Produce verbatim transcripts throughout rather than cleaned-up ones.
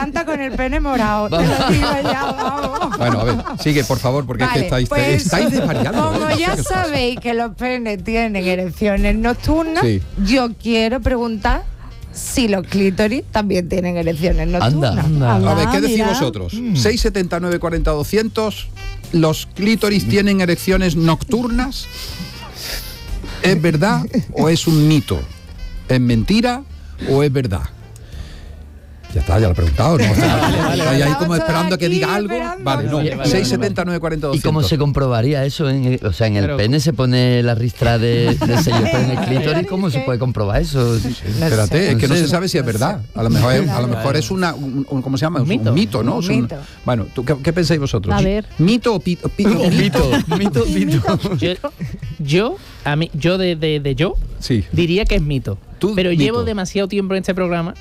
levanta con el pene morado. Te lo digo ya, vamos. Bueno, a ver, sigue, por favor, porque vale, es que estáis, pues, estáis desvariando. Como ¿eh? ya no sé sabéis que los penes tienen erecciones nocturnas, sí. yo quiero preguntar si los clítoris también tienen erecciones nocturnas. Anda, anda. A ver, ¿qué decís mira. vosotros? Mm. seis setenta y nueve cuarenta doscientos, ¿los clítoris tienen erecciones nocturnas? ¿Es verdad o es un mito? ¿Es mentira o es verdad? Ya está, ya lo he preguntado, ¿no? Vale, vale, vale, vale. Ahí como esperando que diga algo. Esperando. Vale, no. Vale, vale, seis setenta y nueve cuarenta doscientos. ¿Y cómo se comprobaría eso? En el, o sea, en el Pero, pene se pone la ristra de, de sello, pero en el clítoris, ¿cómo se puede comprobar eso? Sí, sí. No Espérate, sé. es que no se sabe si es verdad. A lo mejor es, a lo mejor es una, un, un, ¿cómo se llama? Un mito, un mito ¿no? Un un, mito. Bueno, ¿tú, qué, ¿qué pensáis vosotros? A ver. ¿Mito o pito? Pito, mito, mito, mito. Yo, yo, a mí, yo de, de, de yo, sí. diría que es mito. Tú, pero mito. llevo demasiado tiempo en este programa.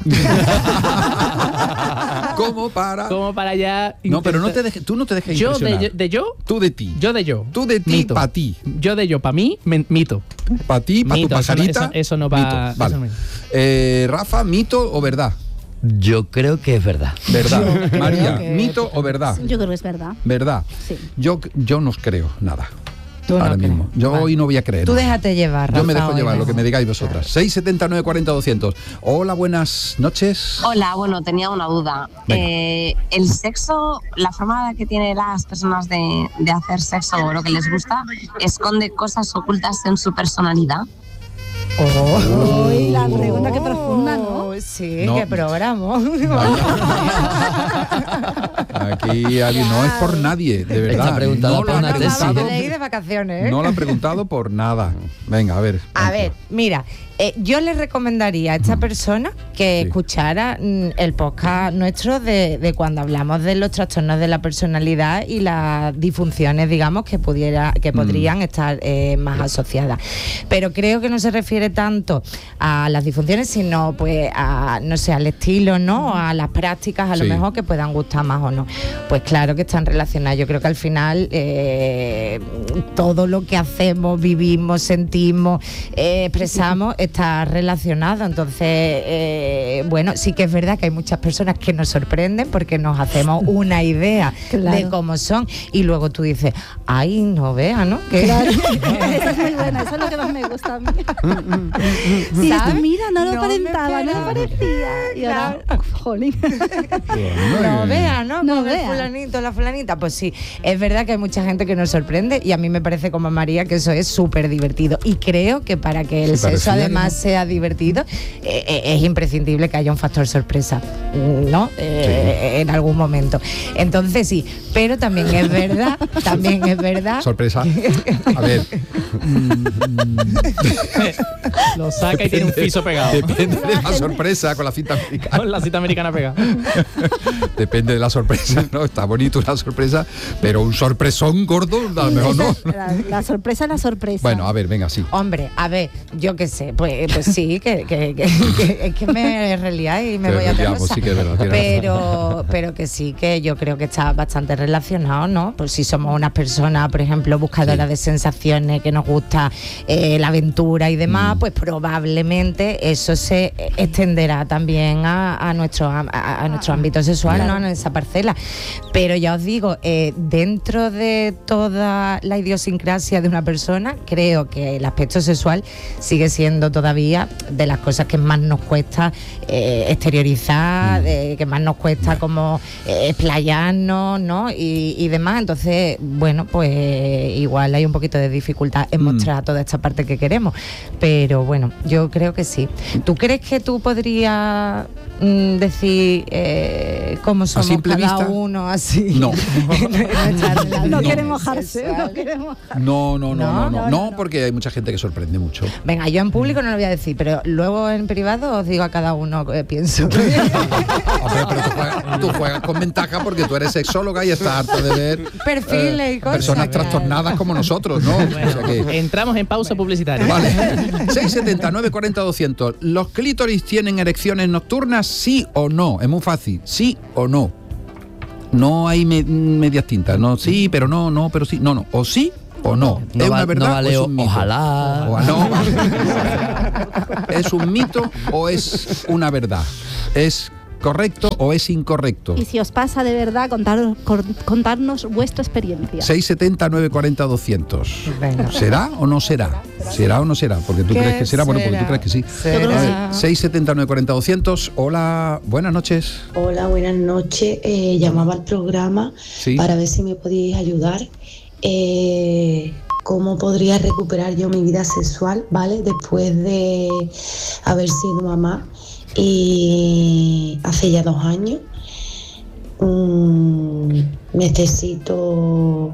¿Cómo para? Como para ya. No, pero no te dejes, tú no te dejes yo impresionar. de, de yo. Tú de ti. Yo de yo. Tú de ti para ti. Yo de yo para mí, me, mito. Para ti, para tu pajarita. Eso, eso, eso no va. Vale. No eh, Rafa, ¿mito o verdad? Yo creo que es verdad. ¿Verdad? María, ¿mito o verdad? Yo creo que es verdad. ¿Verdad? Sí. Yo, yo no creo nada. Tú ahora no mismo. crees. Yo vale. hoy no voy a creer. Tú nada. déjate llevar, Rafa. Yo me dejo llevar, no. lo que me digáis vosotras. seis setenta y nueve cuarenta doscientos. Hola, buenas noches. Hola, bueno, tenía una duda. Eh, el sexo, la forma que tienen las personas de, de hacer sexo o lo que les gusta, ¿esconde cosas ocultas en su personalidad? Oh, Uy, la pregunta que profunda, ¿no? Sí, no. qué programa. Aquí alguien no es por nadie, de verdad. Está preguntado no por lo una ha tesis. preguntado, de vacaciones, ¿eh? no lo han preguntado por nada. Venga, a ver. A ver, mira, eh, yo le recomendaría a esta persona que Sí. escuchara mm, el podcast nuestro de, de cuando hablamos de los trastornos de la personalidad y las disfunciones, digamos, que pudiera, que podrían mm. estar eh, más asociadas. Pero creo que no se refiere tanto a las disfunciones, sino pues a, no sé, al estilo, ¿no? A las prácticas, a lo Sí. mejor que puedan gustar más o no. Pues claro que están relacionadas. Yo creo que al final eh, todo lo que hacemos, vivimos, sentimos, eh, expresamos está relacionado. Entonces, eh, bueno, sí que es verdad que hay muchas personas que nos sorprenden porque nos hacemos una idea Claro. de cómo son y luego tú dices, ay, no veas, ¿no? Que Claro. Esa es muy buena, eso es lo que más me gusta a mí. Y ¿sabes? esto, mira, no lo No me aparentaba, no esperaba. parecía. Y ahora, Claro. jolín. No vea, ¿no? No Con el vea. fulanito, la fulanita. Pues sí, es verdad que hay mucha gente que nos sorprende y a mí me parece como a María que eso es súper divertido. Y creo que para que el Sí, sexo parecía además que sea divertido, eh, eh, es imprescindible que haya un factor sorpresa, ¿no? Eh, sí. En algún momento. Entonces sí, pero también es verdad, también es verdad. Sorpresa. A ver. Lo saca y tiene un piso pegado. Depende de la sorpresa con la cinta americana. Con la cita americana pegada. Depende de la sorpresa, ¿no? Está bonito una sorpresa, pero un sorpresón gordo, a lo mejor no. La, la sorpresa es la sorpresa. Bueno, a ver, venga, sí. Hombre, a ver, yo qué sé, pues, pues sí, que, que, que, que es que me relía y me Te voy a otra reliamos, cosa. sí que es verdad, tienes pero, pero que sí, que yo creo que está bastante relacionado, ¿no? Pues si somos unas personas, por ejemplo, buscadoras Sí. de sensaciones, que nos gusta eh, la aventura y demás, Mm. pues probablemente eso se extenderá también a, a nuestro a, a nuestro ámbito sexual, Claro. ¿no? En esa parcela. Pero ya os digo, eh, dentro de toda la idiosincrasia de una persona, creo que el aspecto sexual sigue siendo todavía de las cosas que más nos cuesta eh, exteriorizar, eh, que más nos cuesta como eh, explayarnos, ¿no? Y, y demás. Entonces, bueno, pues igual hay un poquito de dificultad en mostrar toda esta parte que queremos. Pero bueno, yo creo que sí. ¿Tú crees que tú podrías mm, decir eh, cómo somos simple cada vista? uno así? No. No, No. quiere mojarse, Sexual. no quiere mojarse. No, no, no, no, no, no, no, no. porque hay mucha gente que sorprende mucho. Venga, yo en público no lo voy a decir, pero luego en privado os digo a cada uno que pienso. Hombre, pero tú juegas, tú juegas con ventaja porque tú eres sexóloga y estás harta de ver Perfiles y cosas, personas claro. trastornadas como nosotros, ¿no? Bueno, O sea que- entramos en pausa publicitaria. Vale. seis setenta, nueve cuarenta, doscientos. ¿Los clítoris tienen erecciones nocturnas, sí o no? Es muy fácil, sí o no. No hay me- medias tintas, no, sí, pero no, no, pero sí, no, no, o sí o no. No, ¿Es va- una verdad no vale o es o- un mito? ojalá. O- no. ¿Es un mito o es una verdad? Es correcto o es incorrecto? Y si os pasa de verdad, contaros, con- contarnos vuestra experiencia. seis setenta, nueve cuarenta, doscientos. Venga. ¿Será o no será? ¿Será o no será? Porque tú ¿Qué crees que será, bueno, porque tú será? crees que sí. Será. Yo creo que A ver, seis setenta, nueve cuarenta, doscientos. Hola, buenas noches. Hola, buenas noches. Eh, llamaba al programa Sí. para ver si me podíais ayudar. Eh, ¿Cómo podría recuperar yo mi vida sexual, ¿vale? Después de haber sido mamá y hace ya dos años. Mm, necesito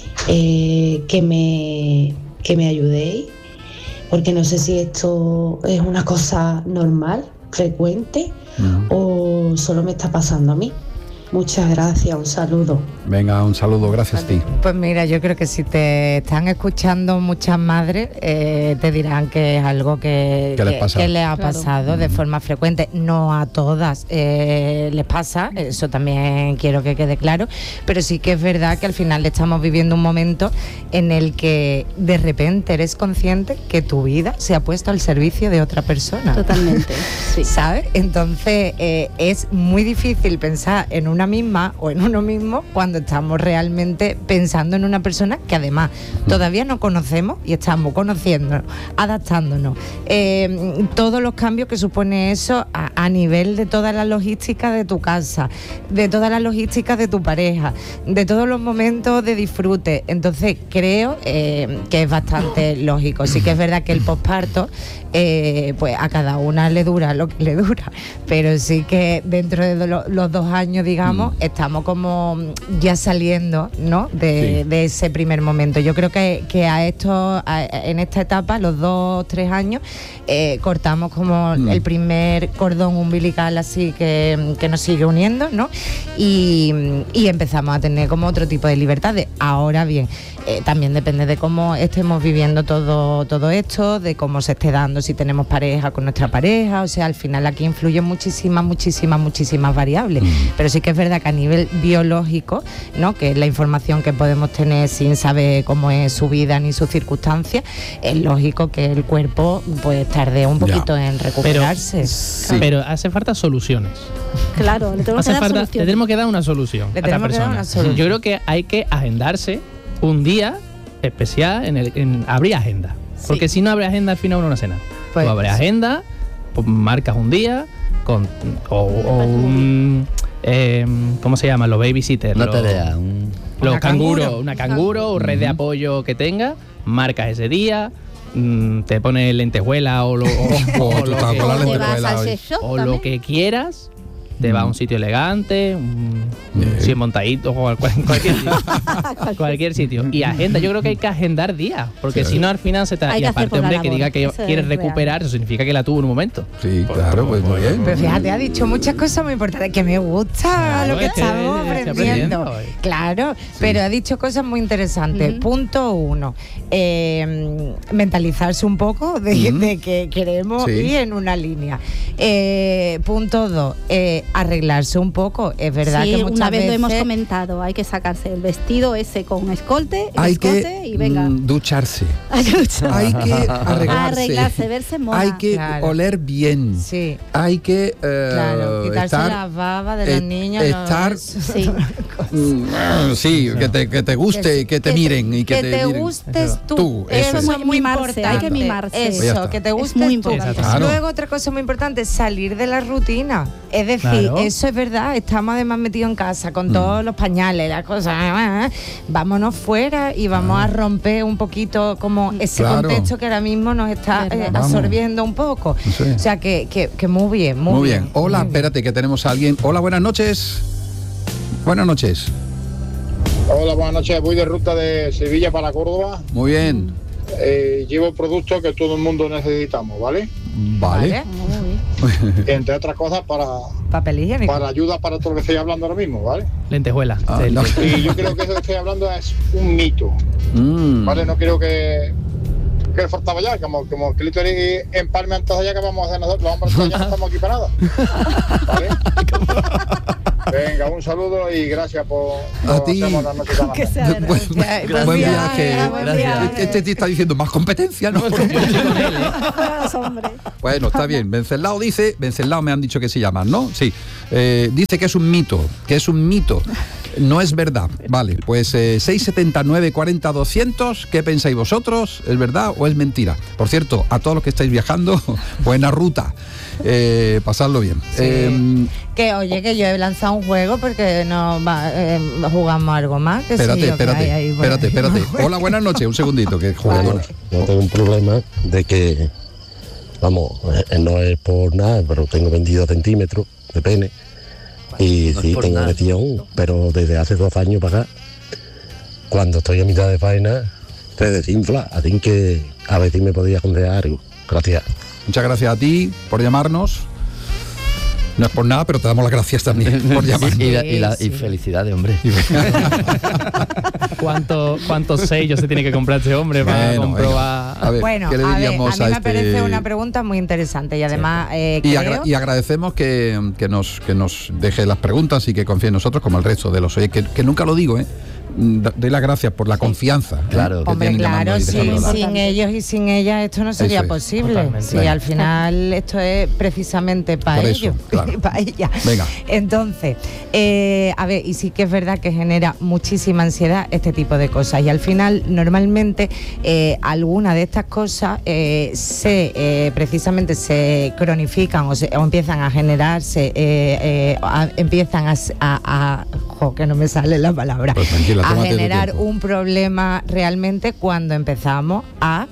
eh, que me, que me ayudéis, porque no sé si esto es una cosa normal, frecuente, Mm. o solo me está pasando a mí. Muchas gracias, un saludo. Venga, un saludo, gracias a ti. Pues mira, yo creo que si te están escuchando muchas madres, eh, te dirán que es algo que, ¿Qué les pasa? que les ha Claro. pasado de forma frecuente. No a todas eh, les pasa, eso también quiero que quede claro, pero sí que es verdad que al final estamos viviendo un momento en el que de repente eres consciente que tu vida se ha puesto al servicio de otra persona. Totalmente, sí. ¿Sabes? Entonces eh, es muy difícil pensar en una misma o en uno mismo cuando estamos realmente pensando en una persona que además todavía no conocemos y estamos conociéndonos, adaptándonos. Eh, todos los cambios que supone eso a, a nivel de toda la logística de tu casa, de toda la logística de tu pareja, de todos los momentos de disfrute. Entonces creo eh, que es bastante lógico. Sí que es verdad que el posparto eh, pues a cada una le dura lo que le dura, pero sí que dentro de lo- los dos años, digamos, Mm. estamos como ya saliendo, ¿no? de, Sí. de ese primer momento. Yo creo que, que a esto, a- en esta etapa, los dos, tres años, eh, cortamos como Mm. el primer cordón umbilical así que, que nos sigue uniendo, ¿no? Y, y empezamos a tener como otro tipo de libertades. Ahora bien, eh, también depende de cómo estemos viviendo todo, todo esto, de cómo se esté dando, si tenemos pareja con nuestra pareja, o sea, al final aquí influyen muchísimas, muchísimas, muchísimas variables, pero sí que es verdad que a nivel biológico, ¿no? Que es la información que podemos tener sin saber cómo es su vida ni sus circunstancias, es lógico que el cuerpo pues tarde un Ya. poquito en recuperarse. Sí. Pero hace falta soluciones. Claro, le tenemos Hace que dar falta, le solución. tenemos que dar una solución Le a esta tenemos que dar persona. una solución. Yo creo que hay que agendarse un día especial en el en abrir agenda. Porque si no abre agenda al final uno no hace nada. Pues, Tú abres sí. agenda, pues marcas un día con o, o un eh, ¿cómo se llama? Los babysitters. Una los- tarea, un... Los Una canguros, canguro. una canguro o red de apoyo que tenga, marcas ese día, mm, te pones lentejuela o lo, o, o Oh, tú lo estás que- con la O te lentejuela vas al hoy. sex shop o también. lo que quieras, te vas a un sitio elegante, un, Bien. si montadito o cual- cualquier sitio. cualquier sitio. Y agenda, yo creo que hay que agendar días, porque Sí. si no al final se te... Hay Y que hacer aparte, por la hombre, que labor, diga que eso quiere es real. recuperar, eso significa que la tuvo en un momento. Sí, claro, pues muy bien. Pero fíjate, ha dicho muchas cosas muy importantes que me gusta Claro, lo que es que estamos estoy aprendiendo. aprendiendo. Claro, pero ha dicho cosas muy interesantes. Ujú. Punto uno, eh, mentalizarse un poco de, Ujú. de que queremos Sí. ir en una línea. Eh, punto dos, eh, arreglarse un poco. Es verdad Sí, que muchas una vez veces... lo hemos comentado, hay que sacarse el vestido ese con escolte, el Hay escote que y venga. mm, ducharse. Hay que luchar. Hay que arreglarse. Arreglarse, verse mona. Hay que Claro. oler bien. Sí. Hay que eh, Claro, quitarse estar, las babas de los eh, niños. no, estar- eso- Sí. Mm, sí, que te, que te guste, que te miren y que, que te, te miren. gustes tú. Tú, eso eso es es. muy Mimarse, importante. hay que mimarse. Pues ya Eso, está. que te Es gustes muy tú. importante. Claro. Luego otra cosa muy importante, salir de la rutina. Es decir, Claro. eso es verdad, estamos además metidos en casa con todos los pañales, las cosas. Vámonos fuera y vamos a romper un poquito como ese Claro. contexto que ahora mismo nos está Verdad. eh, Vamos. absorbiendo un poco. Sí. O sea, que, que, que muy bien, muy, Muy bien. Hola, muy bien. espérate que tenemos a alguien. Hola, buenas noches. Buenas noches. Hola, buenas noches. Voy de ruta de Sevilla para Córdoba. Muy bien. Eh, llevo productos que todo el mundo necesitamos, ¿vale? Vale. Muy bien. Entre otras cosas para, Papel higiénico. para ayuda para todo lo que estoy hablando ahora mismo, ¿vale? Lentejuela. Ah, del- no. Y yo creo que eso que estoy hablando es un mito, Mm. ¿vale? No creo que que le faltaba ya, como, como el clítoris empalme antes de allá que vamos a hacer nosotros, los hombres todavía no estamos aquí para nada. ¿Vale? Venga, un saludo y gracias por, A por ti. hacernos la noche tan Que amena. sea verdad. Buen, Buen buen viaje, viaje. buen Gracias. viaje. Este te está diciendo más competencia, ¿no? Los hombres. Bueno, está bien. Venceslao dice, Venceslao me han dicho que se llama, ¿no? Sí. Eh, dice que es un mito, que es un mito. No es verdad. Vale, pues eh, seis setenta y nueve cuarenta doscientos, ¿qué pensáis vosotros? ¿Es verdad o es mentira? Por cierto, a todos los que estáis viajando, buena ruta. Eh, pasadlo bien. Sí. Eh, que oye, que yo he lanzado un juego porque no va, eh, jugamos algo más. Que espérate, sí, espérate, que hay ahí, espérate, espérate. Hola, buenas noches, un segundito, que Bueno, yo tengo un problema de que, vamos, eh, no es por nada, pero tengo veintidós centímetros de pene. Y No es sí, por tengo nada. erección, pero desde hace dos años para acá, cuando estoy a mitad de faena, se desinfla. Así que a ver si me podía aconsejar algo. Gracias. Muchas gracias a ti por llamarnos. No es por nada, pero te damos las gracias también por llamarnos. Y, la- y la- y felicidades, hombre. ¿Cuánto- ¿Cuántos sellos se tiene que comprar este hombre para Bueno, comprobar? venga. A ver, Bueno, ¿qué le a ver, diríamos a mí a me parece este- una pregunta muy interesante y además eh, Y, creo... agra- y agradecemos que, que nos, que nos deje las preguntas y que confíe en nosotros como el resto de los oyentes, que, que nunca lo digo, ¿eh? Da- Doy las gracias por la confianza. Claro. que Hombre, tienen llamando claro, y sí, dejando hablar. sin ellos y sin ellas esto no sería Eso es. posible. Totalmente. Sí, Venga. al final esto es precisamente para Por eso, ellos, claro. para ellas. Venga. Entonces, eh, a ver, y sí que es verdad que genera muchísima ansiedad este tipo de cosas. Y al final, normalmente, eh, algunas de estas cosas eh, se eh, precisamente se cronifican o, se, o empiezan a generarse, eh, eh, a- empiezan a, s- a, a- jo, que no me sale la palabra, Pues tranquila, a tómate tu generar tiempo. un problema realmente cuando empezamos a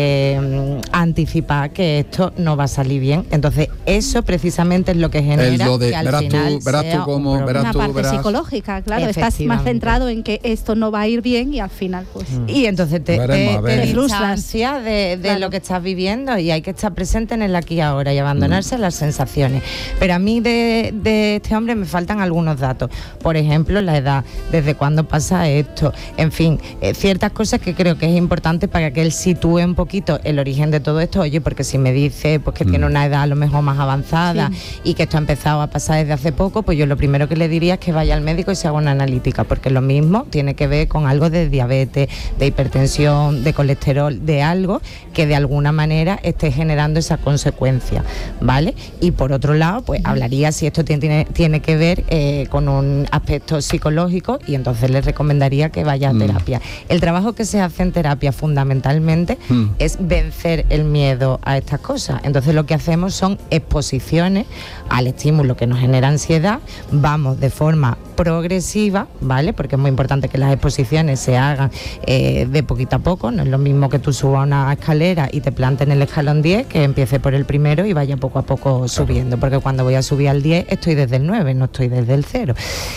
eh, anticipar que esto no va a salir bien. Entonces, eso precisamente es lo que genera Es lo de- que al verás tú- final verás tú sea un cómo- problema. verás Una tú parte verás- psicológica, claro, estás más Efectivamente. centrado en que esto no va a ir bien y al final pues... Y entonces te, Veremos, a te, ver. te Te frustras. distancias de, de Claro. lo que estás viviendo y hay que estar presente en el aquí y ahora y abandonarse a las sensaciones. Pero a mí de, de este hombre me faltan algunos datos. Por ejemplo, la edad, desde cuándo pasa esto, en fin, eh, ciertas cosas que creo que es importante para que él sitúe un poquito el origen de todo esto. Oye, porque si me dice pues que Mm. tiene una edad a lo mejor más avanzada y que esto ha empezado a pasar desde hace poco, pues yo lo primero que le diría es que vaya al médico y se haga una analítica, porque lo mismo tiene que ver con algo de diabetes, de hipertensión, de colesterol, de algo que de alguna manera esté generando esa consecuencia, ¿vale? Y por otro lado, pues hablaría si esto tiene, tiene, tiene que ver eh, con un aspecto psicológico y entonces le recomendaría que vaya a Mm. terapia. El trabajo que se hace en terapia fundamentalmente Mm. es vencer el miedo a estas cosas. Entonces lo que hacemos son exposiciones al estímulo que nos genera ansiedad, vamos de forma progresiva, ¿vale? Porque es muy importante que las exposiciones se hagan eh, de poquito a poco, no es lo mismo que tú subas una escalera y te plantes en el escalón diez, que empiece por el primero y vaya poco a poco subiendo, porque cuando voy a subir al diez estoy desde el nueve, no estoy desde el cero.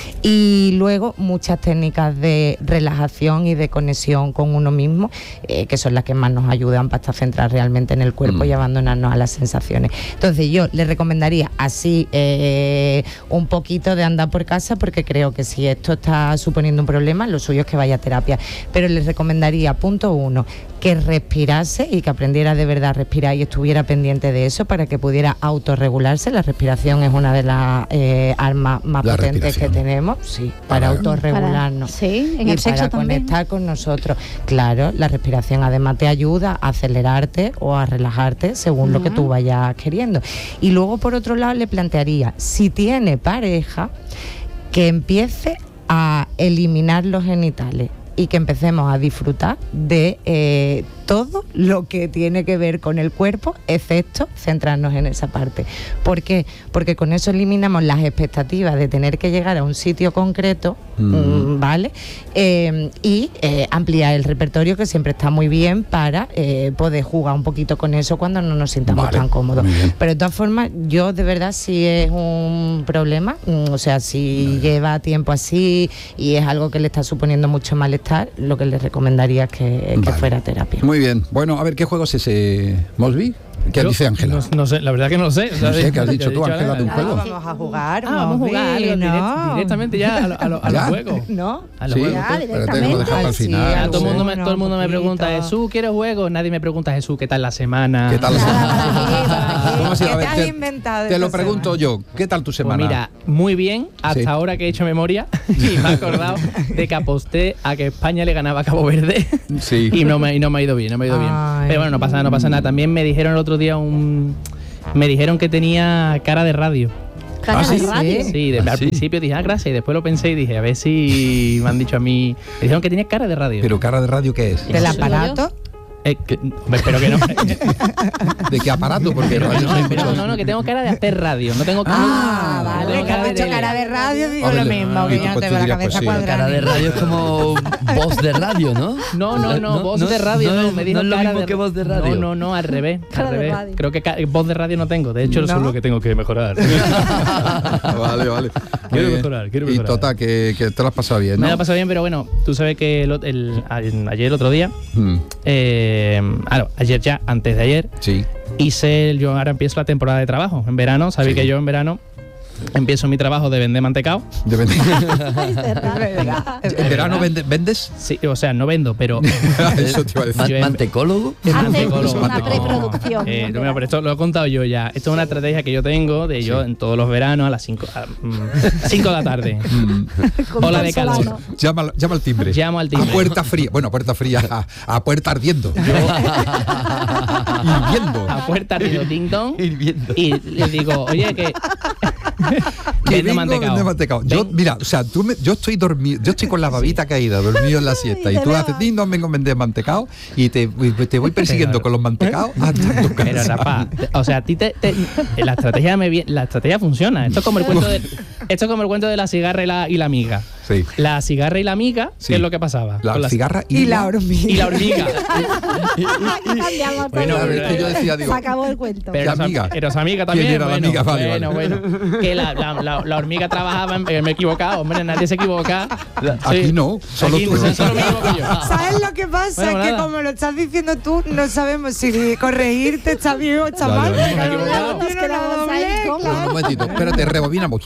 Y luego muchas técnicas de relajación y de conexión con uno mismo, eh, que son las que más nos ayudan para estar centrados realmente en el cuerpo Mm. y abandonarnos a las sensaciones. Entonces yo le recomendaría así eh, un poquito de andar por casa, porque creo que si esto está suponiendo un problema, lo suyo es que vaya a terapia. Pero les recomendaría, punto uno, que respirase y que aprendiera de verdad a respirar y estuviera pendiente de eso para que pudiera autorregularse. La respiración es una de las eh, armas más La potentes que respiración. tenemos, sí, para, Para- autorregularnos. Para- sí, en y el sexo para también. conectar con nosotros. Claro, la respiración además te ayuda a acelerarte o a relajarte según lo que tú vayas queriendo. Y luego, por otro lado, le plantearía, si tiene pareja, que empiece a eliminar los genitales y que empecemos a disfrutar de eh, todo lo que tiene que ver con el cuerpo, excepto centrarnos en esa parte. ¿Por qué? Porque con eso eliminamos las expectativas de tener que llegar a un sitio concreto, mm, ¿vale? Eh, y eh, ampliar el repertorio, que siempre está muy bien para eh, poder jugar un poquito con eso cuando no nos sintamos Vale, tan cómodos. muy bien. Pero de todas formas, yo de verdad, si es un problema, mm, o sea, si lleva tiempo así y es algo que le está suponiendo mucho malestar, lo que le recomendaría es que, que Vale. fuera a terapia. Muy bien. Bueno, a ver, ¿qué juego es ese, Mosby? ¿Qué Yo dice Ángela? No, no sé, la verdad que no lo sé. O sea, No sé, ¿qué has ya dicho he tú, Ángela, de un ahora- juego? Vamos a jugar, Ah, vamos a jugar Moby, algo ¿no? direct- directamente ya a, lo- a, lo- a ¿Ya? los juegos. ¿No? A los Sí, juegos. Ya, espérate, que lo dejamos para el Sí, final. Ah, todo el mundo me, Bueno, todo el mundo me un pregunta, poquito. Jesús, ¿quieres juego? Nadie me pregunta, Jesús, ¿qué tal la semana? ¿Qué tal la Nada, semana? ¿Cómo ha sido? ¿Qué A ver, te has te- inventado Te lo esta pregunto semana? yo. ¿Qué tal tu Pues semana? mira, muy bien, hasta Sí. ahora que he hecho memoria y me he acordado de que aposté a que España le ganaba a Cabo Verde Sí. y no me, y no me ha ido bien, no me ha ido bien. Ay. Pero bueno, no pasa nada, no pasa nada. También me dijeron el otro día un... Me dijeron que tenía cara de radio. Cara ¿Ah, sí? de radio. Sí, de- ¿Ah, al sí? principio dije, ah, gracias, y después lo pensé y dije, a ver si me han dicho a mí. Me dijeron que tenía cara de radio. Pero cara de radio, ¿qué es? ¿Del aparato? Eh, que- hombre, espero que no. ¿De qué aparato? Porque radio no, se pero escucha- no, no, que tengo cara de hacer radio. No tengo cara. Ah, no vale, tengo que has de dicho tele. cara de radio, digo A ver, lo mismo, y que tú, yo no pues, tengo tú la dirías, cabeza pues, sí. cuadrada. Cara de radio es como voz de radio, ¿no? No, no, no, voz de radio, no, es- me dijo no es lo cara mismo de que voz de radio. No, no, no, al revés, Cara al de revés. radio. Creo que ca- voz de radio no tengo, de hecho eso ¿No? es lo que tengo que mejorar. Vale, vale. Quiero Muy bien. mejorar, quiero Y mejorar. total, que, que te lo has pasado bien, ¿no? Me la he pasado bien, pero bueno, tú sabes que el, el- a- ayer, otro día, Mm, eh, ah, no, ayer ya, antes de ayer, sí. hice, yo ahora empiezo la temporada de trabajo. En verano, sabéis Sí. que yo en verano empiezo mi trabajo de vender mantecao. De vender- Ay, verdad. ¿En verano vende- vendes? Sí, o sea, no vendo, pero Eso te iba a decir. Man- Yo en- ¿Mantecólogo? Es Hace mantecólogo. una Mantecólogo. preproducción. Eh, no, mira, pero esto lo he contado yo ya. Esto es una estrategia que yo tengo de yo en todos los veranos a las cinco de la tarde. Mm, Con Ola de Solano. calor. llama, al- llama al timbre. Llamo al timbre. A puerta fría. Bueno, a puerta fría. A, a puerta ardiendo. Hirviendo. A puerta de ding dong. Hirviendo. Y le digo, oye, que. Que Vendo vengo a mantecao. vender mantecao. Yo, Ven. mira, o sea, tú me- yo estoy dormido, yo estoy con la babita caída, dormido en la siesta, y tú haces ding dong, vengo a vender mantecao, y te, y te voy persiguiendo Pero- con los mantecaos hasta tu casa. Pero Rafa, o sea, a ti te, te- la estrategia me vi- la estrategia funciona. Esto es como el cuento de, esto es como el cuento de la cigarra y la, y la amiga. Sí. La cigarra y la amiga, Sí. ¿qué es lo que pasaba? La Con las- cigarra y, Y la hormiga. y la hormiga. Cambiamos todo. Bueno, Claro, es que yo decía, digo, Se acabó el cuento. Pero ¿Qué eras amiga? Eras amiga también. ¿Quién era la bueno, amiga? Vale, bueno, vale. bueno. Que la, la, la, la hormiga trabajaba en, eh, me he equivocado, hombre, nadie se equivoca. Aquí no, solo Aquí tú. no, solo me equivoco yo. ¿Sabes lo que pasa? Bueno, es que nada. como lo estás diciendo tú, no sabemos si corregirte está bien o está Vale, mal. vale. porque Me he no equivocado. tiene Nos quedamos una ahí, doble, ¿cómo? Pero claro. un momentito, espérate, rebobinamos.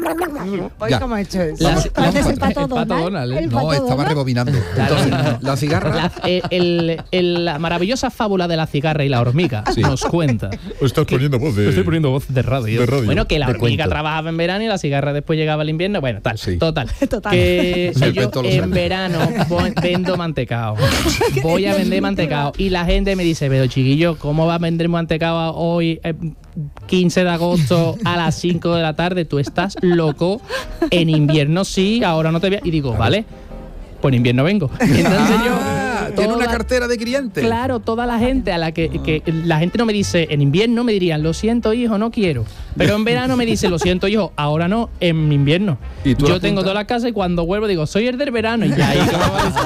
Hoy Ya. cómo he hecho eso. La- Vamos- la- vamos Haces para el pato El pato Donald. Donald, ¿eh? El No, pato estaba Donald. rebobinando. Entonces, la cigarra. La, eh, el- el- la maravillosa fábula de la cigarra y la hormiga Sí. nos cuenta. Estás poniendo voz de. Estoy poniendo voz de radio. de radio. Bueno, que la De hormiga cuento. trabajaba en verano y la cigarra después llegaba el invierno. Bueno, tal. Sí. Total. Total. Que Sí, yo todos lo en saben. verano voy- vendo mantecao. Voy a vender mantecao. Y la gente me dice, pero chiquillo, ¿cómo vas a vender mantecao hoy, eh, quince de agosto, a las cinco de la tarde? Tú estás loco. En invierno sí, ahora no te voy a... Y digo, vale, pues en invierno vengo. Entonces yo... Ah, tiene una toda- cartera de clientes. Claro, toda la gente a la que, que la gente no me dice, en invierno me dirían, lo siento hijo, no quiero. Pero en verano me dice, lo siento hijo, ahora no, en invierno. ¿Y tú Yo la tengo apuntas? toda la casa y cuando vuelvo digo, soy el del verano. Y ahí, ¿cómo me va a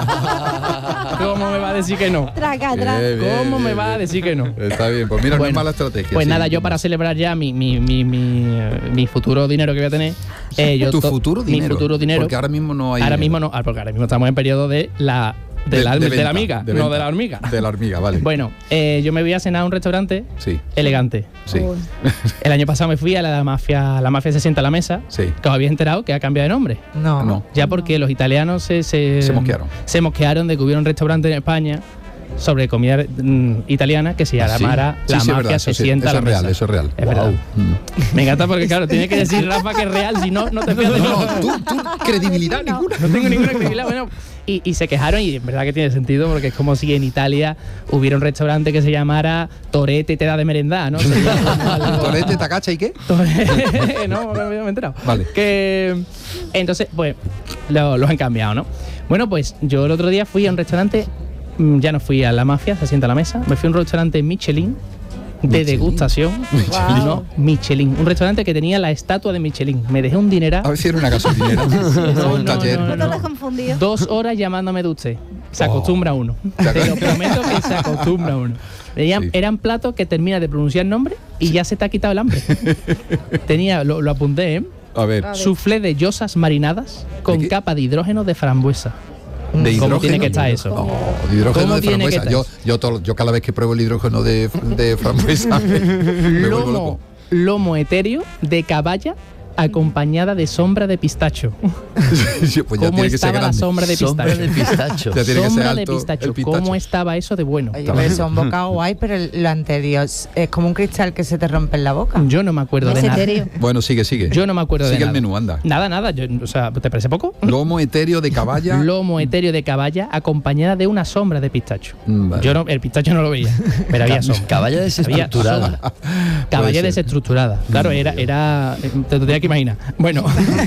decir, ¿Cómo me va a decir que no? Traca, traca. Bien, bien, ¿Cómo me bien, va a bien. decir que no? Está bien, pues mira, no es Bueno, mala estrategia. Pues sí. nada, yo para celebrar ya mi, mi, mi, mi, eh, mi futuro dinero que voy a tener. eh, yo ¿Tu to- futuro mi dinero? futuro dinero. Porque ahora mismo no hay. Ahora dinero. mismo no, ah, porque ahora mismo estamos en periodo de la, de, la, de venta, la amiga, de no venta. de la hormiga. De la hormiga, vale. Bueno, eh, yo me voy a cenar a un restaurante Sí, elegante. sí, El año pasado me fui a la mafia, la mafia se sienta a la mesa, sí. que os habéis enterado que ha cambiado de nombre. No. No. Ya porque los italianos se, se, Se mosquearon. se mosquearon de que hubiera un restaurante en España sobre comida mm, italiana que se llamara Sí, La sí, es Mafia verdad, se eso sí, sienta a eso la es real, mesa. eso es real. Es verdad. Mm. Me encanta porque, claro, tiene que decir Rafa que es real, si no, no te fías de No, nada. no, tú, tú, credibilidad ninguna. No tengo ninguna credibilidad. Bueno, y, y se quejaron y en verdad que tiene sentido porque es como si en Italia hubiera un restaurante que se llamara Torete te da de merendar, ¿no? Sería como algo- Torete, tacacha y qué? Torete- no, no me he enterado. Vale. Que entonces, pues, lo- los han cambiado, ¿no? Bueno, pues yo el otro día fui a un restaurante, mm, ya no fui a la mafia, se sienta a la mesa, me fui a un restaurante Michelin de Michelin. degustación. Michelin. No, Michelin. Un restaurante que tenía la estatua de Michelin. Me dejé un dinero. A ver si era una gasolinera. No, un no, taller. no, No no. te has confundido. Dos horas llamándome de usted. Se Oh. acostumbra uno. Te lo prometo que se acostumbra uno. Eran, Sí. eran platos que termina de pronunciar el nombre y ya se te ha quitado el hambre. Tenía, lo, lo apunté, ¿eh? A ver, A ver. Soufflé de yosas marinadas con ¿De qué? capa de hidrógeno de frambuesa. de hidrógeno. ¿Cómo tiene que estar eso? No, de hidrógeno ¿Cómo de tiene que frambuesa. estar Yo, eso? yo, todo- yo cada vez que pruebo el hidrógeno de, de frambuesa me, me vuelvo Lomo, loco. lomo etéreo de caballa acompañada de sombra de pistacho. Sí, pues ya ¿Cómo tiene que ser estaba la grande. sombra de pistacho? Sombra de pistacho. Ya tiene que ser Sombra de alto pistacho. el pistacho. ¿Cómo estaba eso de bueno? Oye, pero eso es un bocado guay, pero el- lo anterior es como un cristal que se te rompe en la boca. Yo no me acuerdo de Es nada. etéreo. Bueno, sigue, sigue. Yo no me acuerdo Sigue de el nada. menú, anda. Nada, nada. Yo, o sea, ¿te parece poco? Lomo etéreo de caballa. Lomo etéreo de caballa acompañada de una sombra de pistacho. Mm, vale. Yo no, el pistacho no lo veía, pero había sombra. Caballa desestructurada. Caballa Puede ser. desestructurada. Claro, era, era. Te lo tenía que imaginar. Bueno,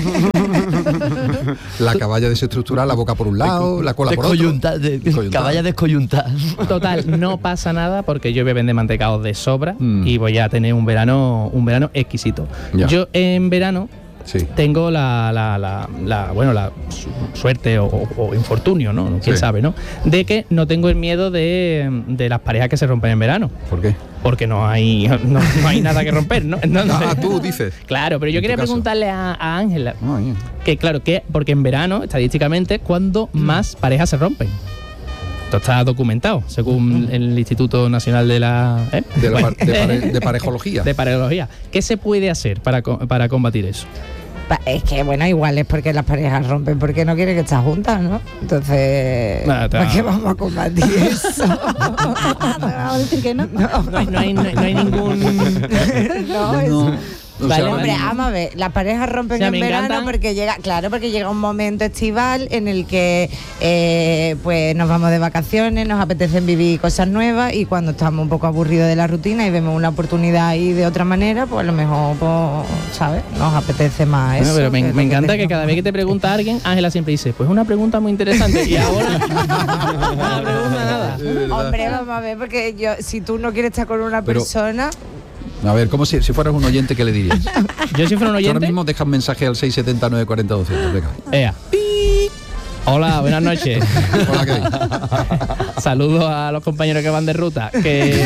La caballa desestructurada, la boca por un lado, la cola por otro. Descoyuntada, de- Descoyuntada. caballa descoyuntada. total, no pasa nada porque yo voy a vender mantecaos de sobra Mm. y voy a tener un verano, un verano exquisito. Ya. Yo en verano Sí. tengo la, la, la, la- bueno, la su- suerte o, o- o infortunio, ¿no? Quién Sí. sabe, ¿no? De que no tengo el miedo de, de las parejas que se rompen en verano. ¿Por qué? Porque no hay, no, no hay nada que romper, ¿no? Entonces, Ah, tú dices. claro, pero yo En tu quería caso. preguntarle a a Ángela, Ah, bien. que claro, que porque en verano, estadísticamente, es cuando Mm. más parejas se rompen. Esto está documentado, según el Instituto Nacional de la... ¿eh? De, la Bueno, par- de pare- de parejología. de parejología. ¿Qué se puede hacer para, co- para combatir eso? Pa- Es que, bueno, igual es porque las parejas rompen porque no quieren que estén juntas, ¿no? Entonces, Nada, te- ¿para qué vamos a combatir eso? Vamos a decir que no. No hay, no hay, no hay- no hay ningún... No, eso. O Vale, sea, Hombre, vamos a ver, las parejas rompen O sea, en me verano encantan. porque llega, claro, porque llega un momento estival en el que eh, pues nos vamos de vacaciones, nos apetecen vivir cosas nuevas y cuando estamos un poco aburridos de la rutina y vemos una oportunidad ahí de otra manera, pues a lo mejor, pues, ¿sabes? Nos apetece más Bueno, eso. pero me, que me lo encanta que tenemos. cada vez que te pregunta alguien, Ángela siempre dice, pues una pregunta muy interesante. Y ahora no pregunta nada. Hombre, vamos a ver, porque yo, si tú no quieres estar con una Pero- persona, A ver, como si, si fueras un oyente, ¿qué le dirías? Yo si fuera un Tú ahora oyente... mismo deja un mensaje al seis siete nueve cuatro cero doscientos. Venga. Ea. Hola, buenas noches. Hola, ¿qué hay? Saludos a los compañeros que van de ruta. Que,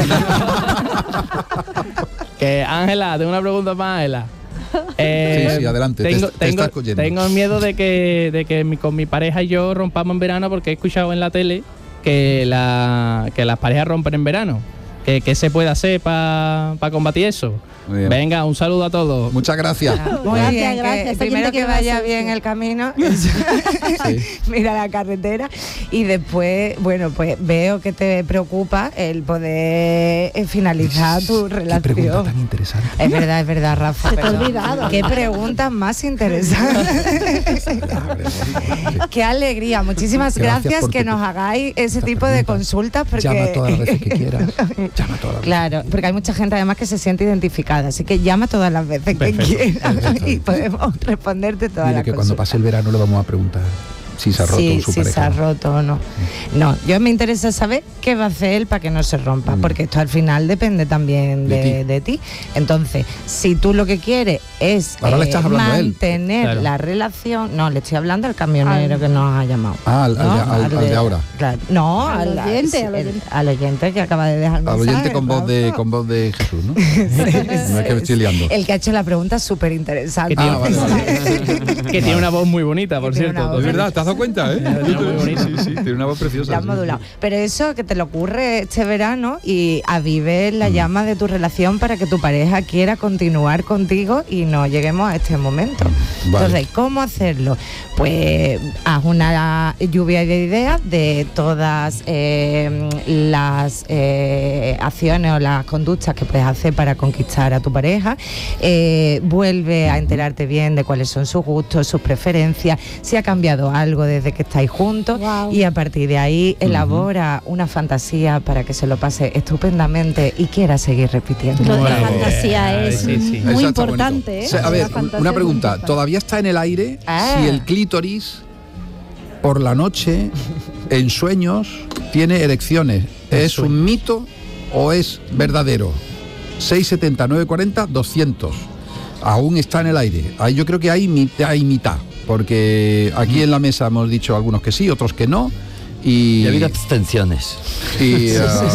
que Ángela, tengo una pregunta para Ángela. Eh, Sí, sí, adelante, te- Tengo, te tengo, estás oyendo. tengo miedo de que, de que mi- con mi pareja y yo rompamos en verano porque he escuchado en la tele que, la, que las parejas rompen en verano. ¿Qué, qué se puede hacer para combatir eso? Muy bien. Venga, un saludo a todos. Muchas gracias. muy Gracias, bien, que gracias. Esta primero gente que que va a vaya hacer, bien sí. el camino, Sí. mira la carretera y después, bueno, pues veo que te preocupa el poder eh, finalizar tu Qué relación. pregunta tan interesante. Es verdad, es verdad, Rafa. Se te ha perdón. olvidado. Qué preguntas más interesantes. Qué alegría. Muchísimas Gracias gracias, por que tu- nos hagáis ese tipo de consultas porque Llama todas las veces que quieras. Llama todas las veces. claro, porque hay mucha gente además que se siente identificada, así que llama todas las veces Perfecto, que quieras perfecto. y podemos responderte todas Dile las que cosas. cuando pase el verano le vamos a preguntar si se ha roto Sí, su si pareja. se ha roto o no. No, yo me interesa saber qué va a hacer él para que no se rompa, Mm. porque esto al final depende también De de, ti. de ti. Entonces, si tú lo que quieres es eh, Ahora le estás hablando a él. mantener Claro. la relación, no, le estoy hablando al camionero Al- que nos ha llamado. Ah, al, al ¿no? de, al- al de ahora. Claro, no, Al al, oyente, sí, al el- oyente. al oyente que acaba de dejar el Al mensaje, oyente con voz de Rafa. con voz de Jesús, ¿no? No es que me estoy liando. El que ha hecho la pregunta súper interesante. Que tiene, Ah, vale, vale. que tiene una voz muy bonita, por Que tiene cierto. una voz Es verdad, ¿te has dado cuenta, eh? Muy bonito. Sí, sí, tiene una voz preciosa. La has sí, modulado. sí. Pero eso que te le ocurre este verano y avive Mm. la llama de tu relación para que tu pareja quiera continuar contigo y no lleguemos a este momento. Vale. Entonces, ¿cómo hacerlo? Pues haz una lluvia de ideas de todas eh, las eh, acciones o las conductas que puedes hacer para conquistar a tu pareja. Eh, vuelve a enterarte bien de cuáles son sus gustos, sus preferencias, si ha cambiado algo desde que estáis juntos. Guau. Y a partir de ahí elabora una fantasía para que se lo pase estupendamente y quiera seguir repitiendo. Lo de la Bueno, fantasía eh, es sí, sí. muy Eso está importante, bonito. ¿eh? O sea, a ver, La fantasía una es muy pregunta. importante. ¿Todavía está en el aire Ah. si el clítoris por la noche, en sueños, tiene erecciones? ¿Es un mito o es verdadero? seis siete nueve cuatro cero doscientos. Aún está en el aire. Ahí yo creo que hay, mi- hay mitad. Porque aquí en la mesa hemos dicho algunos que sí, otros que no. Y, Y ha habido abstenciones. y,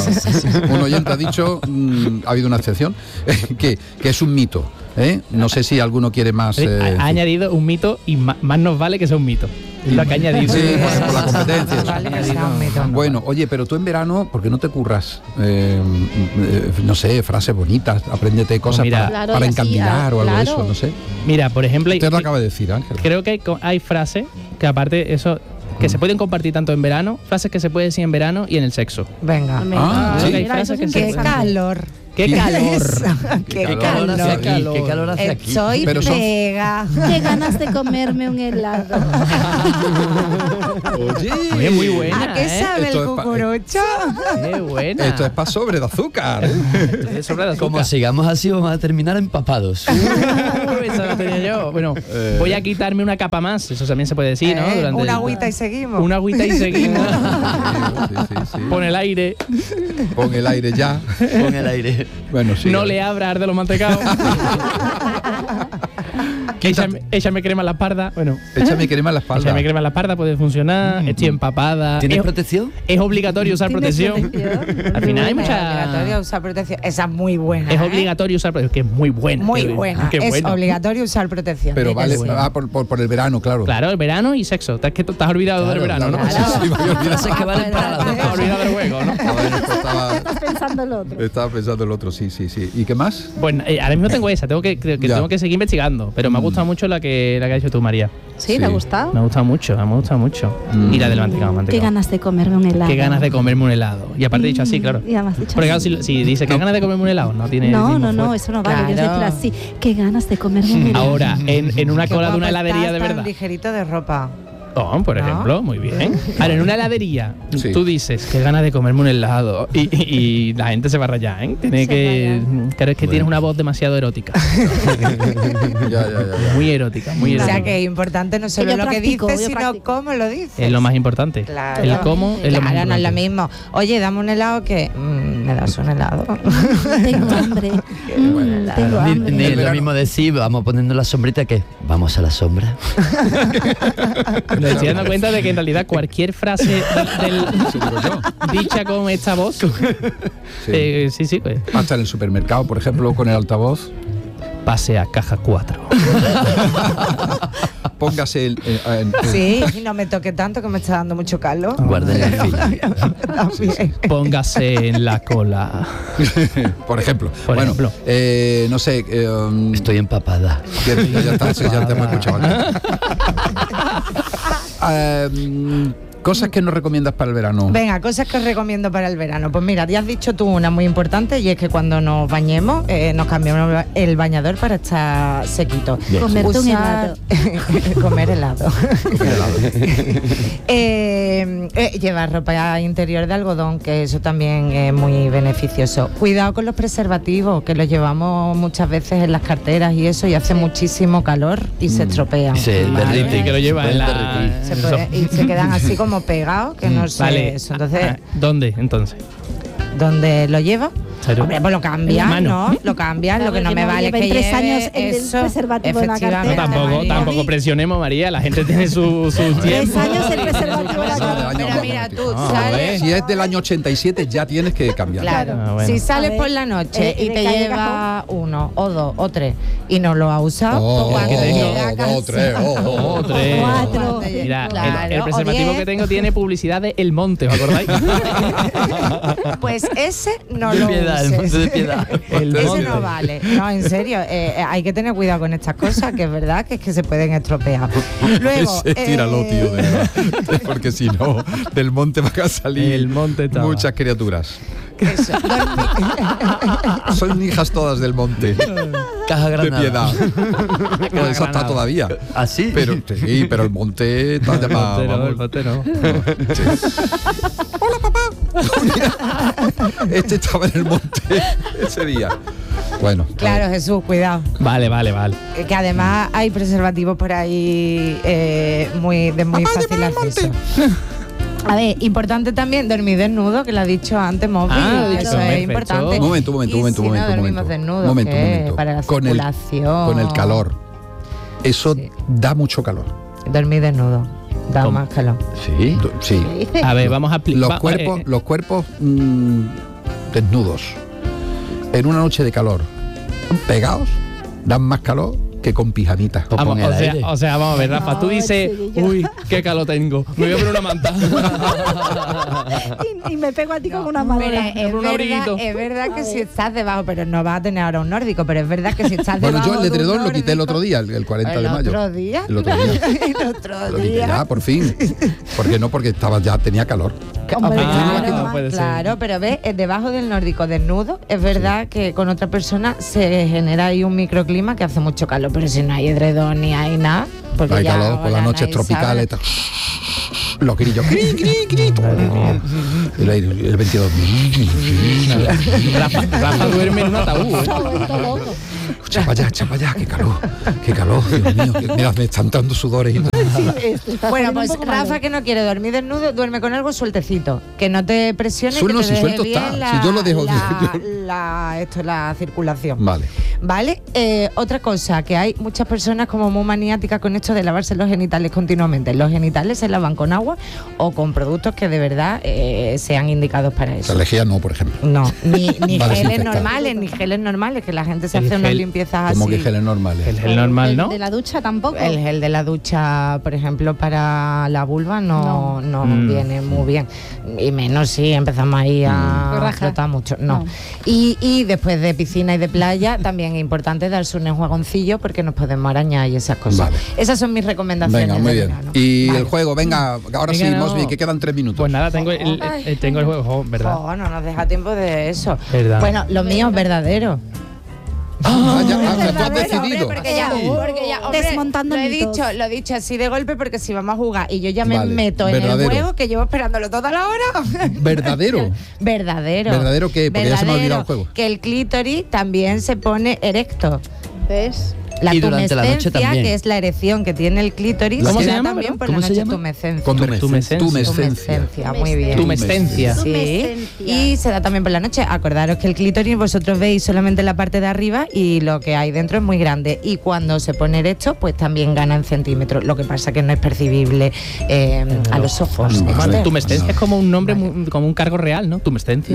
uh, un oyente ha dicho, mm, ha habido una excepción, que, que es un mito. ¿eh? No sé si alguno quiere más. Eh, eh, ha, ha añadido un mito y ma- más nos vale que sea un mito. Lo que ha añadido. Sí, por, por la competencia. Vale, que sea un mito. Bueno, oye, pero tú en verano, ¿por qué no te curras? Eh, eh, no sé, frases bonitas, apréndete cosas mira, para, Claro, para y así, encandilar o algo de claro. eso, no sé. Mira, por ejemplo, Usted lo acaba de decir, Ángel. creo que hay, co- hay frases que aparte eso que se pueden compartir tanto en verano, frases que se pueden decir en verano y en el sexo. Venga. Ah, Creo sí. que hay Mira, frases eso que es se ¡Qué pueden- calor! ¡Qué calor! ¡Qué ¿Qué calor calor! hace aquí? calor. ¿Qué calor hace aquí? Estoy Pero son- pega. Qué ganas de comerme un helado. Oye, Oye, muy buena. ¿A qué ¿eh? sabe Esto el es pa- cucurucho? ¡Qué buena! esto es para sobre de azúcar. ¿eh? Es sobre de Como azúcar. sigamos así, vamos a terminar empapados. Uh, esa la tenía yo. Bueno, Eh. voy a quitarme una capa más, eso también se puede decir, ¿no? Eh, Durante una el- agüita y seguimos. Una agüita y seguimos. Sí, sí, sí. Pon el aire. Pon el aire ya. Con el aire. Bueno, sí. No le abra de los mantecados. échame, échame crema en la espalda. Bueno, Échame crema en la espalda. échame crema en la espalda puede funcionar. Estoy empapada. ¿Tienes es, protección? es obligatorio usar ¿Tienes protección. protección? Al final hay Es mucha. obligatorio usar protección. Esa es muy buena. Es ¿eh? obligatorio usar protección, que es muy buena. Muy Qué- buena. qué es buena. obligatorio usar protección. Pero Di que vale, sí. ah, por, por, por el verano, claro. Claro, el verano y sexo. Te has, que te has olvidado del Claro, verano, ¿no? claro. Sí, me había olvidado. Frases que valen para las Te has dos. olvidado del juego, ¿no? Ah, bueno, esto estaba, Estás pensando el otro. estaba pensando el otro, sí, sí, sí. ¿Y qué más? Bueno, eh, ahora mismo tengo esa, tengo que, que Ya. tengo que seguir investigando, pero me ha gustado mucho la que la que has hecho tú, María. ¿Sí? Sí. ¿Te ha gustado? Me ha gustado mucho, me ha gustado mucho. Mm. Y la del mantecado, Qué mantecado. ganas de comerme un helado. Qué ganas de comerme un helado. Y aparte he dicho así, claro. Y además dicho Porque claro, así. si, si dice qué ganas de comerme un helado, no tiene. el No, mismo no, no, fuerte. eso no vale. Yo Claro. decir así. Qué ganas de comerme un helado. Ahora, en, en una Qué cola de guapo una heladería estás, de tan verdad. ligerito de ropa. Oh, por ¿No? ejemplo, muy bien. Ahora, en una heladería, Sí. tú dices, qué ganas de comerme un helado. Y, y- y la gente se va a rayar, ¿eh? Tiene Se que. Creo que Bueno. tienes una voz demasiado erótica. ya, ya, ya, ya. Muy erótica, muy O erótica. sea que es importante no solo yo lo practico, que yo dices, sino practico. cómo lo dices. Es lo más importante. Claro. El cómo es lo más Claro, no es lo importante. mismo. Oye, dame un helado que. mm, ¿Me das un helado? Tengo hambre. Mm, tengo Ni, hambre. ni es lo verano. mismo decir, vamos poniendo la sombrita que vamos a la sombra. Me estoy dando cuenta de que en realidad cualquier frase del, Eso digo yo. dicha con esta voz, Sí. eh, sí, sí, pues, Hasta en el supermercado, por ejemplo, con el altavoz, pase a caja cuatro. póngase el, eh, en- en- Sí, y no me toque tanto que me está dando mucho calor. Guarden la fila. También. Póngase en la cola. por ejemplo. Por bueno, ejemplo. eh, no sé. eh, um, Estoy empapada. que- ya está, sí, ya te hemos escuchado aquí. Eh, cosas que nos recomiendas para el verano. Venga, cosas que os recomiendo para el verano. Pues mira, ya has dicho tú una muy importante y es que cuando nos bañemos eh, nos cambiamos el bañador para estar sequito. Comerte un Usar- comer helado. Eh, eh, llevar ropa interior de algodón, que eso también es muy beneficioso. Cuidado con los preservativos, que los llevamos muchas veces en las carteras y eso, y hace muchísimo calor y se estropean. Y se Vale. derrite. Y que lo lleva en Pueden la. derretir. Se puede- y se quedan así como pegados, que no sé Vale. eso. Entonces, Ah, ¿dónde entonces? ¿dónde lo lleva? Claro. Hombre, pues lo cambias, Mano. ¿no? Lo cambias, Claro, lo que no que me no vale es lleven que tres lleve años el eso, preservativo en la No, efectivamente, cartera. tampoco, María. tampoco presionemos, María. La gente tiene su, su Tres tiempo. años el preservativo en la Eso del cartera. año- Mira, mira, tú Ah, sales. ¿ves? Si es del año ochenta y siete, ya tienes que cambiar. Claro, Ah, bueno. si sales A ver, por la noche eh, y de te calle lleva uno o dos o tres y no lo has usado, Oh, pues cuando oh, llega a oh, casa, dos, tres, oh, oh. Oh, tres. Cuatro. Cuando llega- Mira, el- claro, el, o preservativo diez, que tengo tiene publicidad de El Monte, ¿os acordáis? pues ese no De lo piedad, el uses. monte de piedad. El Ese Monte. no vale. No, en serio, eh, eh, hay que tener cuidado con estas cosas, que es verdad que es que se pueden estropear. Luego, Ese, tíralo, eh, tío, de verdad. Porque si no, del monte van a salir El monte estaba. muchas criaturas. eso, dormir- Son hijas todas del monte. Caja De granada. piedad. Pues esa está Granada. todavía. ¿Así? Pero sí, pero el monte está El llamado. monte no, vamos. el monte no. Este estaba en el monte ese día. Bueno, Claro, Jesús, cuidado. Vale, vale, vale. Eh, Que además hay preservativos por ahí eh, muy, de muy fácil acceso. A ver, importante también dormir desnudo, que lo ha dicho antes Moby. Ah, eso dicho, es perfecto. importante. Un momento, un momento, Y un momento, si un momento, no un dormimos momento. desnudos, Un momento, un ¿qué? momento. Para la Con el- circulación. con el calor. Eso Sí. da mucho calor. Dormir desnudo da ¿Cómo? más calor. Sí. Do- Sí. A ver, vamos a explicar. Los cuerpos, los cuerpos mm, desnudos en una noche de calor, pegados, dan más calor que con pijamita. Vamos, o, sea, o sea, vamos a ver, Rafa, tú dices, uy, qué calor tengo, me voy a poner una manta. y, y me pego a ti con una mano. Es, verdad, es verdad que si estás debajo, pero no vas a tener ahora un nórdico, pero es verdad que si estás bueno, debajo. Bueno, yo el edredón de lo quité el otro día, el, el cuarenta ¿El de mayo. Otro día? El otro día. el otro lo día. quité ya, por fin. ¿Por qué no? Porque estaba ya tenía calor. Hombre, Ah, claro, no puede ser. claro, pero ves, debajo del nórdico desnudo, es verdad que con otra persona se genera ahí un microclima que hace mucho calor, pero si no hay edredón ni hay nada, porque no hay ya calor, por las noches nadie tropicales. sabe. Los grillos. Cri, cri, cri. El, el, el veintidós. Rafa, Rafa duerme en un ataúd. ¿eh? Chapa allá, chapa allá, qué calor, qué calor, Dios mío. Que, mira, me están dando sudores. Bueno, pues Rafa, que no quiere dormir desnudo, duerme con algo sueltecito, que no te presione, Suelo, que te si deje suelto bien está, la, si yo lo dejo la, yo- la- esto, la circulación. Vale. Vale, eh, otra cosa, que hay muchas personas como muy maniáticas con esto de lavarse los genitales continuamente. Los genitales se lavan con agua o con productos que de verdad eh, sean indicados para O eso. sea, lejía no, por ejemplo. No, ni, ni Para geles desinfectar. normales, ni geles normales, que la gente se El hace unas gel, limpiezas Como así. que geles normales. El gel normal, ¿no? De la ducha tampoco. El gel de la ducha, por ejemplo, para la vulva no, no, Mm. viene muy bien. Y menos si empezamos ahí a Raja. flotar mucho. No. No. Y, y después de piscina y de playa, también es importante darse un enjuagoncillo porque nos podemos arañar y esas cosas. Vale. Esas son mis recomendaciones. Venga, muy de bien. verano. Y Vale. el juego, venga, ahora Venga, sí, no. Mosby, que quedan tres minutos. Pues nada, tengo el, Ay. el- tengo el juego, jo, ¿verdad? Oh, no nos deja tiempo de eso. Verdad. Bueno, lo mío es verdadero. Ah, ya, ah, Es tú has verdadero, decidido. hombre, porque ya, Sí. porque ya, hombre, Desmontando lo he mitos. dicho, lo he dicho así de golpe porque si vamos a jugar y yo ya me Vale, meto en el verdadero. juego que llevo esperándolo toda la hora. ¿Verdadero? Verdadero. ¿Verdadero qué? Porque ya se me ha olvidado el juego. Que el clítoris también se pone erecto. ¿Ves? La Y durante la noche tumescencia, también. que es la erección que tiene el clítoris, ¿Cómo se se da llama, también perdón? por ¿Cómo la se noche llama? tumescencia. Tumescencia. Tumescencia. Tumescencia. Muy bien. Tumescencia. Sí. Tumescencia. Y se da también por la noche. Acordaros que el clítoris vosotros veis solamente la parte de arriba y lo que hay dentro es muy grande. Y cuando se pone erecto, pues también gana en centímetros. Lo que pasa que no es percibible eh, a los ojos. Vale. Vale, Este. tumescencia es como un nombre, muy- como un cargo real, ¿no? Tumescencia.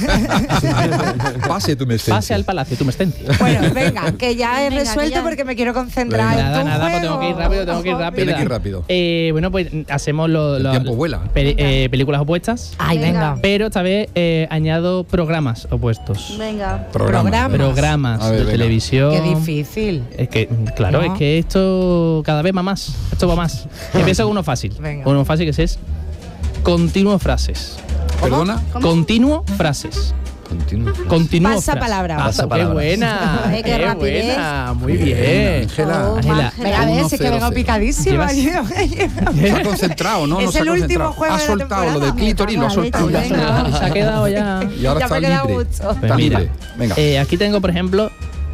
Pase tu mes. Pase al palacio, tumescencia. Bueno, venga, que ya he Venga, que resuelto ya- porque me quiero concentrar Venga. en Nada, tu nada, pues juego. tengo que ir rápido, tengo que ir rápido. Tiene que ir rápido. Eh, bueno, pues hacemos lo, El lo- tiempo vuela. pe- eh, películas opuestas, Ay, venga. pero esta vez eh, añado programas opuestos. Venga. Programa. Programa. Programas A ver, de venga. televisión. Qué difícil. Es que, claro, No. es que esto cada vez va más. Esto va más. Empiezo con uno fácil. Venga. Uno fácil que es continuo frases. ¿Perdona? Continuo frases. Continuo. Continuo Pasa frases. palabra. Pasa, Pasa qué palabra. buena. Ay, qué qué rapidez. buena. Muy bien. Ángela. Oh, Ángela. Venga, a ver, si es que Uno, vengo cero, picadísima. Está concentrado, ¿no? Es no se ha el último concentrado. juego Ha de la soltado lo del temporada. clítoris, lo ha Me cago en la soltado. leche, ya. venga. Se ha quedado ya. Y ahora Ya está me queda libre. mucho. Está Pues mira, libre. Venga. Eh, aquí tengo, por ejemplo,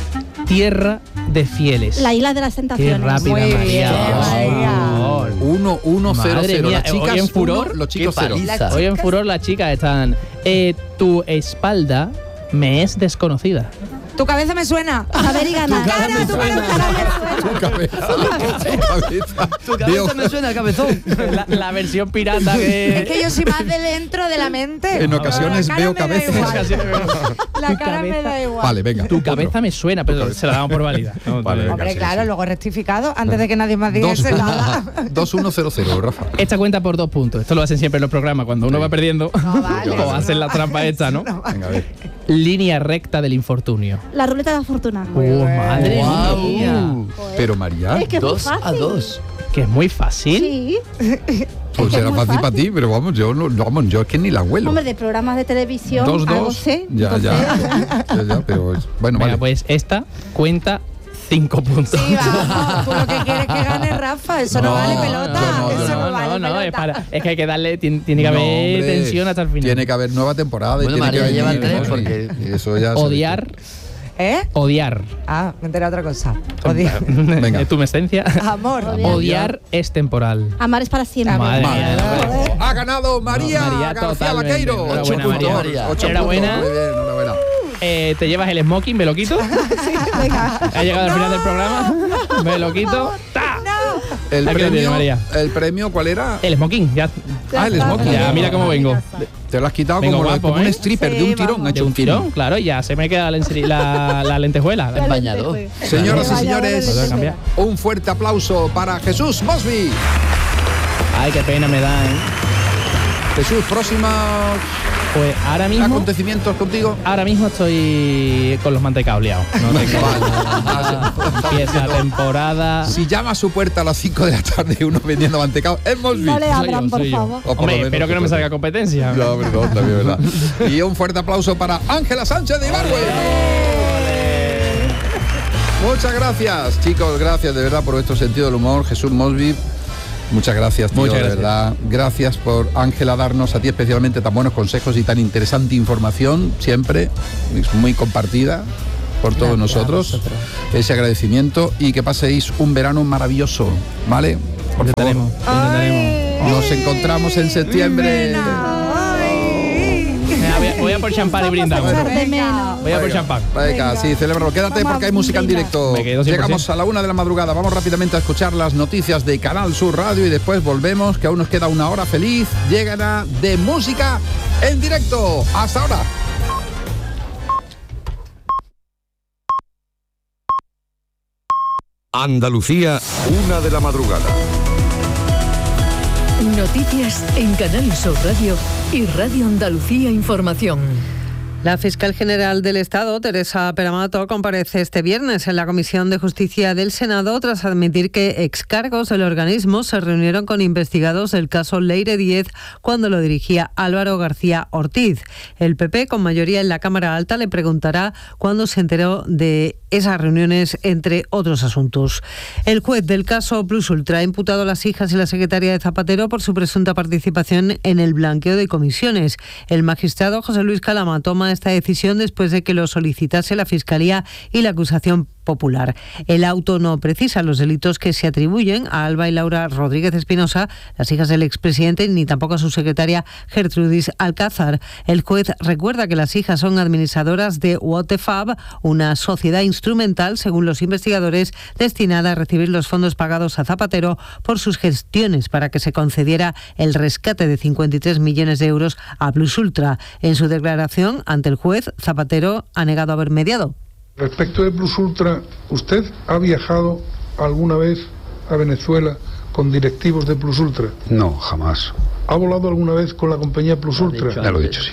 Tierra de Fieles. La isla de las Qué tentaciones. rápida, Muy María. bien, por María. favor. Uno, uno, cero, Madre cero. mía, Las chicas hoy en furor, uno, los chicos qué cero. paliza. Hoy en furor las chicas están. Eh, tu espalda me es desconocida. Tu cabeza me suena. A ver y ganar. cara me tu suena. cara me suena. Tu cabeza. Tu cabeza. Tu Veo- cabeza me suena a cabezón. La, la versión pirata que. Es que yo soy más de dentro de la mente. En ocasiones La cara veo me da cabezas. igual. Ocasiones veo- La Tu cara me cabeza- da igual. Vale, venga. Tu cabeza me suena, pero se la damos por válida. No, Vale, venga. Hombre, sí, claro, sí. luego rectificado antes de que nadie más diga Dos, eso, nada. dos, uno, cero, cero, Rafa. Esta cuenta por dos puntos. Esto lo hacen siempre en los programas. Cuando uno va perdiendo, No, vale. o hacen la trampa esta, ¿no? Venga, a ver. Línea recta del infortunio. La ruleta de la fortuna. Oh, madre Guau. mía. Pero María, Es que es muy Dos a fácil. dos. Que es muy fácil. Sí. pues es era muy fácil para fácil. ti, pero vamos, yo no, vamos, yo es que ni la huelo. Hombre, de programas de televisión, Dos, algo dos. sé. Ya, ya. entonces- Ya, ya, pero es- bueno, Venga, vale. pues esta cuenta cinco puntos. Sí, vamos. Tú lo que quieres que gane Rafa. Eso no, No, vale pelota. yo no, yo eso no. no, vale no, no, es, pelota. para- es que hay que darle, tiene, tiene que No, haber hombre, tensión hasta el final. Tiene que haber nueva temporada. y Bueno, tiene María que lleva venir, tres ¿no? porque- Y eso ya se Odiar, ¿Eh? odiar. Ah, me enteré de otra cosa. Odio. Venga. Es tu esencia. Amor. Odiar es temporal. Amar es para siempre. Madre Vale. mía, no, Ha ganado María, María, García totalmente. Vaqueiro. Enhorabuena, Ocho puntos. María. Ocho Enhorabuena. puntos. Muy bien, enhorabuena. Eh, te llevas el smoking, me lo quito. Ha llegado al final del programa. Me lo quito. ¡Ta! El Aquí lo tiene, premio, María. el premio, ¿cuál era? El smoking, ya. Ah, el smoking. Ya, mira cómo vengo. Te lo has quitado Vengo como, guapo, como un ¿eh? stripper Sí, de un tirón. vamos. ha hecho De un tirón, claro, ya se me queda la, enseri- la, la lentejuela. La bañado. lentejuela. Señoras y El bañador de señores, ¿Puedo cambiar? lentejuela. un fuerte aplauso para Jesús Mosby. Ay, qué pena me da, ¿eh? Jesús, próximos Pues ahora mismo, acontecimientos contigo. ahora mismo estoy con los mantecaos liados. No tengo- Empieza la temporada. Si llama a su puerta a las cinco de la tarde uno vendiendo mantecado, es Mosby. No le Soy abran, yo, por soy yo. favor. O por lo Hombre, menos espero que no me salga competencia. No, perdón, también, ¿verdad? Y un fuerte aplauso para Ángela Sánchez de Ibargüen. Muchas gracias, chicos, gracias de verdad por vuestro sentido del humor, Jesús Mosby. Muchas gracias, tío, Muchas de gracias. verdad. Gracias por, Ángela, darnos a ti especialmente tan buenos consejos y tan interesante información, siempre, es muy compartida por todos Gracias a nosotros. vosotros. Ese agradecimiento y que paséis un verano maravilloso, ¿vale? Por favor. Intentaremos, intentaremos. Nos encontramos en septiembre. Venga, voy, a, voy a por champán y brindamos. Echar de menos. Voy a por champán. Venga, Venga. sí, celébralo. Quédate Vamos porque hay a música en brindar. directo. Me quedo cien por ciento. Llegamos a la una de la madrugada. Vamos rápidamente a escuchar las noticias de Canal Sur Radio y después volvemos, que aún nos queda una hora feliz. Llegará de música en directo. Hasta ahora. Andalucía, una de la madrugada. Noticias en Canal Sur Radio y Radio Andalucía Información. La fiscal general del Estado, Teresa Peramato, comparece este viernes en la Comisión de Justicia del Senado tras admitir que excargos del organismo se reunieron con investigados del caso Leire Díez cuando lo dirigía Álvaro García Ortiz. El P P, con mayoría en la Cámara Alta, le preguntará cuándo se enteró de esas reuniones, entre otros asuntos. El juez del caso Plus Ultra ha imputado a las hijas y la secretaria de Zapatero por su presunta participación en el blanqueo de comisiones. El magistrado José Luis Calama toma esta decisión después de que lo solicitase la Fiscalía y la acusación popular. El auto no precisa los delitos que se atribuyen a Alba y Laura Rodríguez Espinosa, las hijas del expresidente, ni tampoco a su secretaria Gertrudis Alcázar. El juez recuerda que las hijas son administradoras de Waterfab, una sociedad instrumental, según los investigadores, destinada a recibir los fondos pagados a Zapatero por sus gestiones para que se concediera el rescate de cincuenta y tres millones de euros a Plus Ultra. En su declaración ante el juez, Zapatero ha negado haber mediado. Respecto de Plus Ultra, ¿usted ha viajado alguna vez a Venezuela con directivos de Plus Ultra? No, jamás. ¿Ha volado alguna vez con la compañía Plus Ultra? Ya lo he dicho, sí.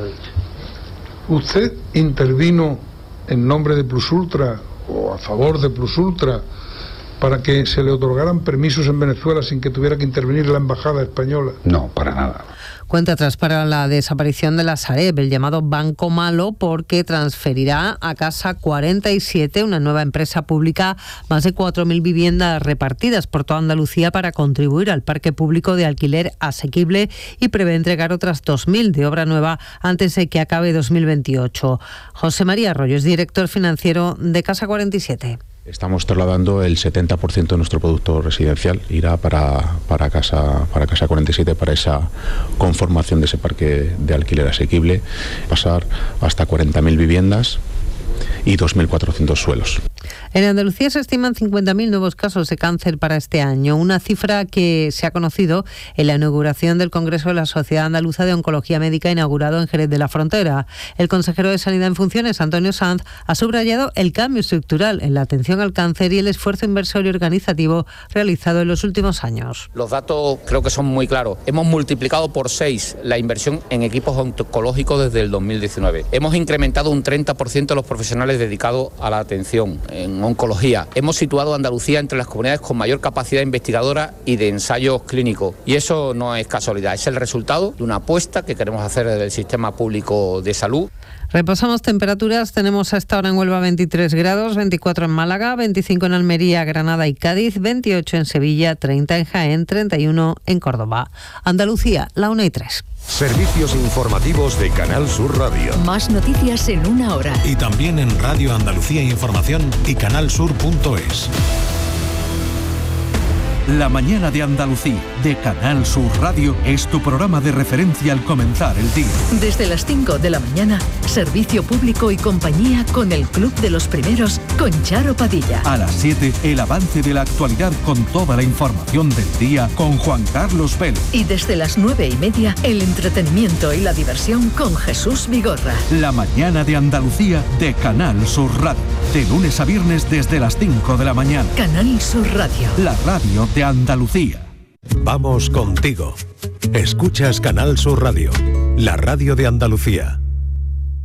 ¿Usted intervino en nombre de Plus Ultra o a favor de Plus Ultra para que se le otorgaran permisos en Venezuela sin que tuviera que intervenir la embajada española? No, para nada. Cuenta atrás para la desaparición de la Sareb, el llamado Banco Malo, porque transferirá a Casa cuarenta y siete, una nueva empresa pública, más de cuatro mil viviendas repartidas por toda Andalucía para contribuir al parque público de alquiler asequible y prevé entregar otras dos mil de obra nueva antes de que acabe dos mil veintiocho. José María Arroyo es director financiero de Casa cuarenta y siete. Estamos trasladando el setenta por ciento de nuestro producto residencial, irá para, para, casa, para Casa cuarenta y siete, para esa conformación de ese parque de alquiler asequible, pasar hasta cuarenta mil viviendas y dos mil cuatrocientos suelos. En Andalucía se estiman cincuenta mil nuevos casos de cáncer para este año, una cifra que se ha conocido en la inauguración del Congreso de la Sociedad Andaluza de Oncología Médica inaugurado en Jerez de la Frontera. El consejero de Sanidad en funciones, Antonio Sanz, ha subrayado el cambio estructural en la atención al cáncer y el esfuerzo inversor y organizativo realizado en los últimos años. Los datos creo que son muy claros. Hemos multiplicado por seis la inversión en equipos oncológicos desde el dos mil diecinueve. Hemos incrementado un treinta por ciento los profesionales dedicados a la atención en oncología. Hemos situado a Andalucía entre las comunidades con mayor capacidad investigadora y de ensayos clínicos. Y eso no es casualidad, es el resultado de una apuesta que queremos hacer desde el sistema público de salud. Repasamos temperaturas. Tenemos a esta hora en Huelva veintitrés grados, veinticuatro en Málaga, veinticinco en Almería, Granada y Cádiz, veintiocho en Sevilla, treinta en Jaén, treinta y uno en Córdoba. Andalucía, la una y tres. Servicios informativos de Canal Sur Radio. Más noticias en una hora. Y también en Radio Andalucía Información y canalsur punto es. La mañana de Andalucía, de Canal Sur Radio, es tu programa de referencia al comenzar el día. Desde las cinco de la mañana, servicio público y compañía con el Club de los Primeros, con Charo Padilla. A las siete, el avance de la actualidad con toda la información del día con Juan Carlos Vélez. Y desde las nueve y media, el entretenimiento y la diversión con Jesús Vigorra. La mañana de Andalucía, de Canal Sur Radio. De lunes a viernes desde las cinco de la mañana. Canal Sur Radio. La radio de Andalucía. Vamos contigo. Escuchas Canal Sur Radio, la radio de Andalucía.